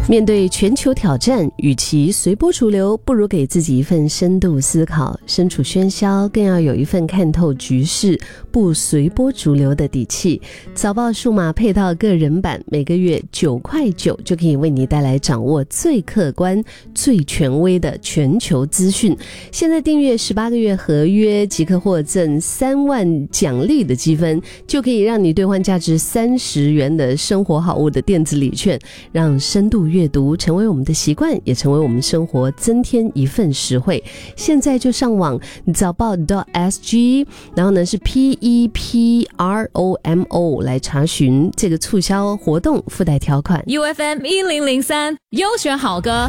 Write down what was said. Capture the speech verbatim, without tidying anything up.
面对全球挑战，与其随波逐流，不如给自己一份深度思考。身处喧嚣，更要有一份看透局势、不随波逐流的底气。早报数码配套个人版，每个月九块九就可以为你带来掌握最客观、最权威的全球资讯。现在订阅十八个月合约，即可获赠三万奖励的积分，就可以让你兑换价值三十元的生活好物的电子礼券，让深度阅读成为我们的习惯，也成为我们生活增添一份实惠。现在就上网早报 .sg， 然后呢是 P E P R O M O 来查询这个促销活动附带条款。 U F M 一零零三优选好歌。